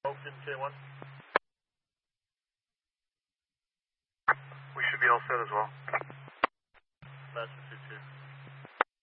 Open K1. We should be all set as well.